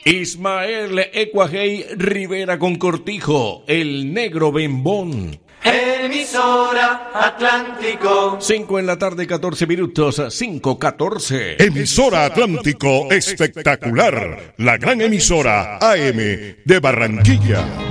Ismael Ecuajei Rivera con Cortijo, el negro bembón. Emisora Atlántico. 5 en la tarde, 14 minutos, 5:14. Emisora Atlántico espectacular, la gran emisora AM de Barranquilla.